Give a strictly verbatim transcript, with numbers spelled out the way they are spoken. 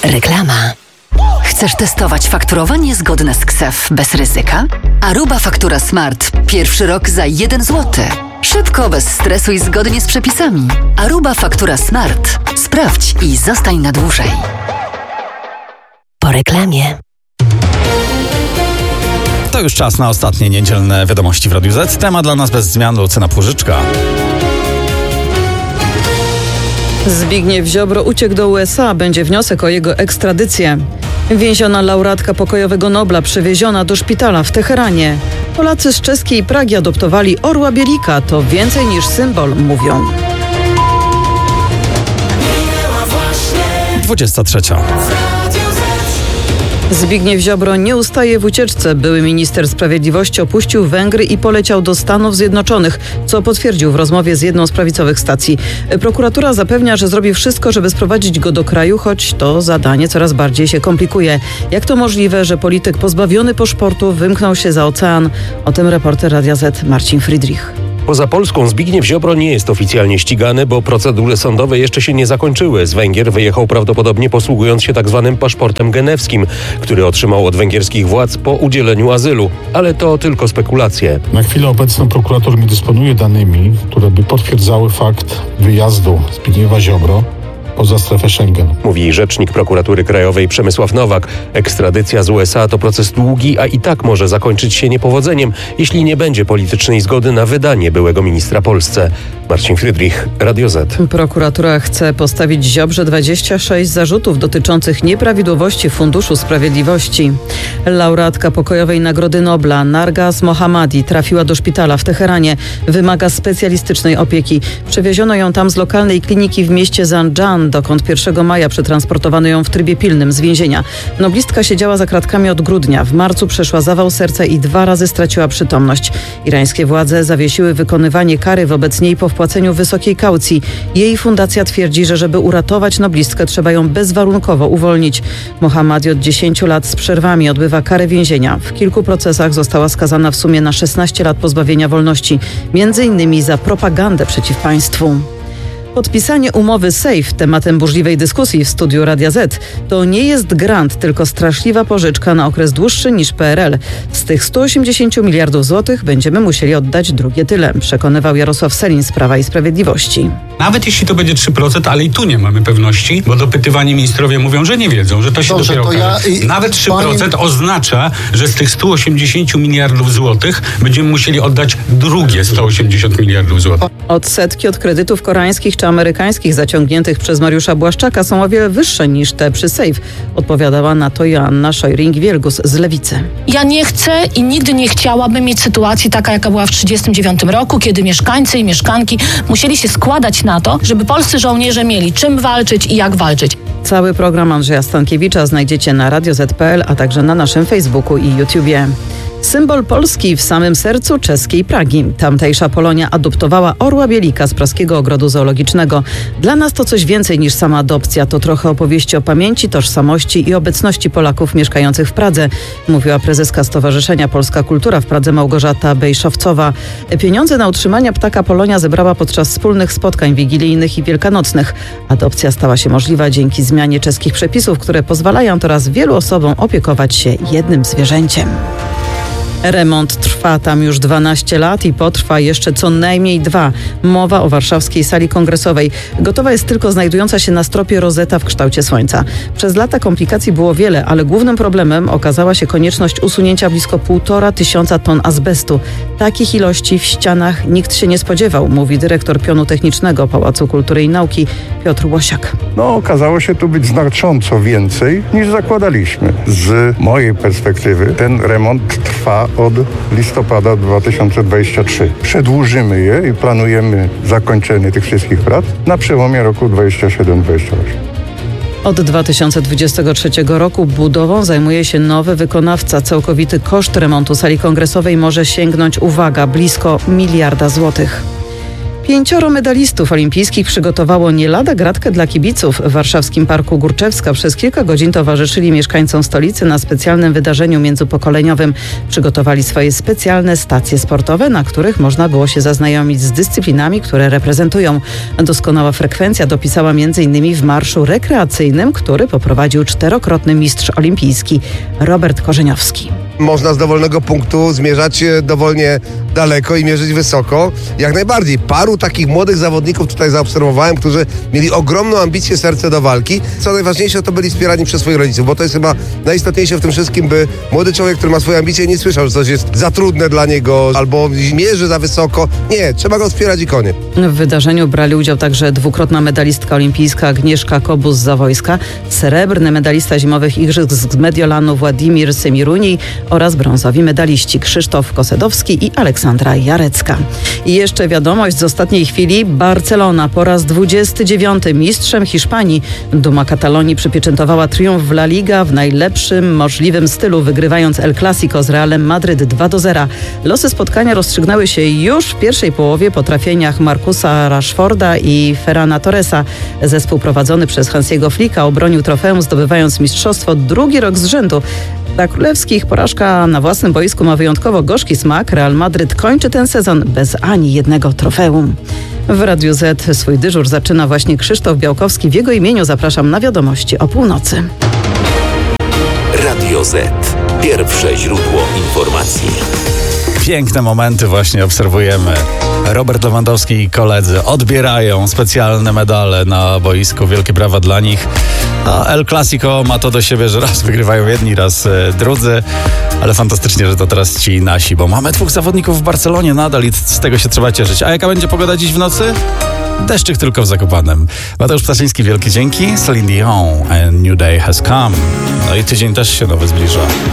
Reklama. Chcesz testować fakturowanie zgodne z K S E F bez ryzyka? Aruba Faktura Smart. Pierwszy rok za jeden złoty. Szybko, bez stresu i zgodnie z przepisami. Aruba Faktura Smart. Sprawdź i zostań na dłużej. Po reklamie. To już czas na ostatnie niedzielne wiadomości w Radiu Z. Temat dla nas bez zmian, Lucyna Płużyczka. Zbigniew Ziobro uciekł do U S A. Będzie wniosek o jego ekstradycję. Więziona laureatka pokojowego Nobla przewieziona do szpitala w Teheranie. Polacy z czeskiej Pragi adoptowali orła bielika. To więcej niż symbol, mówią. dwudziesta trzecia. Zbigniew Ziobro nie ustaje w ucieczce. Były minister sprawiedliwości opuścił Węgry i poleciał do Stanów Zjednoczonych, co potwierdził w rozmowie z jedną z prawicowych stacji. Prokuratura zapewnia, że zrobi wszystko, żeby sprowadzić go do kraju, choć to zadanie coraz bardziej się komplikuje. Jak to możliwe, że polityk pozbawiony paszportu wymknął się za ocean? O tym reporter Radia Z Marcin Friedrich. Poza Polską Zbigniew Ziobro nie jest oficjalnie ścigany, bo procedury sądowe jeszcze się nie zakończyły. Z Węgier wyjechał prawdopodobnie posługując się tzw. paszportem genewskim, który otrzymał od węgierskich władz po udzieleniu azylu. Ale to tylko spekulacje. Na chwilę obecną prokurator nie dysponuje danymi, które by potwierdzały fakt wyjazdu Zbigniewa Ziobro poza strefę Schengen. Mówi rzecznik prokuratury krajowej Przemysław Nowak. Ekstradycja z U S A to proces długi, a i tak może zakończyć się niepowodzeniem, jeśli nie będzie politycznej zgody na wydanie byłego ministra Polsce. Marcin Friedrich, Radio Z. Prokuratura chce postawić Ziobrze dwadzieścia sześć zarzutów dotyczących nieprawidłowości Funduszu Sprawiedliwości. Laureatka pokojowej Nagrody Nobla Nargas Mohammadi trafiła do szpitala w Teheranie. Wymaga specjalistycznej opieki. Przewieziono ją tam z lokalnej kliniki w mieście Zanjan, dokąd pierwszego maja przetransportowano ją w trybie pilnym z więzienia. Noblistka siedziała za kratkami od grudnia. W marcu przeszła zawał serca i dwa razy straciła przytomność. Irańskie władze zawiesiły wykonywanie kary wobec niej po wpłaceniu wysokiej kaucji. Jej fundacja twierdzi, że żeby uratować noblistkę, trzeba ją bezwarunkowo uwolnić. Mohammadi od dziesięciu lat z przerwami odbywa karę więzienia. W kilku procesach została skazana w sumie na szesnaście lat pozbawienia wolności, między innymi za propagandę przeciw państwu. Podpisanie umowy SAFE, tematem burzliwej dyskusji w studiu Radia Z, to nie jest grant, tylko straszliwa pożyczka na okres dłuższy niż P R L. Z tych stu osiemdziesięciu miliardów złotych będziemy musieli oddać drugie tyle, przekonywał Jarosław Sellin z Prawa i Sprawiedliwości. Nawet jeśli to będzie trzy procent, ale i tu nie mamy pewności, bo dopytywani ministrowie mówią, że nie wiedzą, że to się Dobrze, dopiero to okaże. ja, Nawet trzy procent pani... oznacza, że z tych stu osiemdziesięciu miliardów złotych będziemy musieli oddać drugie sto osiemdziesiąt miliardów złotych. Odsetki od kredytów koreańskich czy amerykańskich zaciągniętych przez Mariusza Błaszczaka są o wiele wyższe niż te przy SAFE, odpowiadała na to Joanna Szojring-Wielgus z Lewicy. Ja nie chcę i nigdy nie chciałabym mieć sytuacji taka, jaka była w tysiąc dziewięćset trzydziestym dziewiątym roku, kiedy mieszkańcy i mieszkanki musieli się składać na to, żeby polscy żołnierze mieli czym walczyć i jak walczyć. Cały program Andrzeja Stankiewicza znajdziecie na radio zet kropka pe el, a także na naszym Facebooku i YouTubie. Symbol Polski w samym sercu czeskiej Pragi. Tamtejsza Polonia adoptowała orła bielika z praskiego ogrodu zoologicznego. Dla nas to coś więcej niż sama adopcja. To trochę opowieści o pamięci, tożsamości i obecności Polaków mieszkających w Pradze, mówiła prezeska Stowarzyszenia Polska Kultura w Pradze Małgorzata Bejszowcowa. Pieniądze na utrzymanie ptaka Polonia zebrała podczas wspólnych spotkań wigilijnych i wielkanocnych. Adopcja stała się możliwa dzięki zmianie czeskich przepisów, które pozwalają teraz wielu osobom opiekować się jednym zwierzęciem. Remont trwa tam już dwanaście lat i potrwa jeszcze co najmniej dwa. Mowa o warszawskiej sali kongresowej. Gotowa jest tylko znajdująca się na stropie rozeta w kształcie słońca. Przez lata komplikacji było wiele, ale głównym problemem okazała się konieczność usunięcia blisko półtora tysiąca ton azbestu. Takich ilości w ścianach nikt się nie spodziewał, mówi dyrektor pionu technicznego Pałacu Kultury i Nauki Piotr Łosiak. No, okazało się tu być znacząco więcej niż zakładaliśmy. Z mojej perspektywy ten remont trwa od listopada dwa tysiące dwudziestego trzeciego. Przedłużymy je i planujemy zakończenie tych wszystkich prac na przełomie roku dwudziestego siódmego dwudziestego ósmego. Od dwa tysiące dwudziestego trzeciego roku budową zajmuje się nowy wykonawca. Całkowity koszt remontu sali kongresowej może sięgnąć, uwaga, blisko miliarda złotych. Pięcioro medalistów olimpijskich przygotowało nie lada gratkę dla kibiców. W warszawskim Parku Górczewska przez kilka godzin towarzyszyli mieszkańcom stolicy na specjalnym wydarzeniu międzypokoleniowym. Przygotowali swoje specjalne stacje sportowe, na których można było się zaznajomić z dyscyplinami, które reprezentują. Doskonała frekwencja dopisała między innymi w marszu rekreacyjnym, który poprowadził czterokrotny mistrz olimpijski Robert Korzeniowski. Można z dowolnego punktu zmierzać dowolnie daleko i mierzyć wysoko. Jak najbardziej. Paru takich młodych zawodników tutaj zaobserwowałem, którzy mieli ogromną ambicję, serce do walki. Co najważniejsze, to byli wspierani przez swoich rodziców, bo to jest chyba najistotniejsze w tym wszystkim, by młody człowiek, który ma swoje ambicje, nie słyszał, że coś jest za trudne dla niego albo mierzy za wysoko. Nie, trzeba go wspierać i koniec. W wydarzeniu brali udział także dwukrotna medalistka olimpijska Agnieszka Kobus-Zawojska, srebrny medalista zimowych igrzysk z Mediolanu Władimir Semiruni oraz brązowi medaliści Krzysztof Kosedowski i Aleksandra Jarecka. I jeszcze wiadomość z ostatniej chwili. Barcelona po raz dwudziesty dziewiąty mistrzem Hiszpanii. Duma Katalonii przypieczętowała triumf w La Liga w najlepszym możliwym stylu, wygrywając El Clasico z Realem Madryt dwa do zera. Losy spotkania rozstrzygnęły się już w pierwszej połowie po trafieniach Marcusa Rashforda i Ferrana Torresa. Zespół prowadzony przez Hansiego Flicka obronił trofeum, zdobywając mistrzostwo drugi rok z rzędu. Dla królewskich porażka na własnym boisku ma wyjątkowo gorzki smak. Real Madryt kończy ten sezon bez ani jednego trofeum. W Radiu Z swój dyżur zaczyna właśnie Krzysztof Białkowski. W jego imieniu zapraszam na wiadomości o północy. Radio Z. Pierwsze źródło informacji. Piękne momenty właśnie obserwujemy. Robert Lewandowski i koledzy odbierają specjalne medale na boisku. Wielkie brawa dla nich. A El Clasico ma to do siebie, że raz wygrywają jedni, raz e, drudzy. Ale fantastycznie, że to teraz ci nasi, bo mamy dwóch zawodników w Barcelonie nadal i z tego się trzeba cieszyć. A jaka będzie pogoda dziś w nocy? Deszczyk tylko w Zakopanem. Mateusz Ptaszyński, wielkie dzięki. Celine Dion, A New Day Has Come. No i tydzień też się nowy zbliża.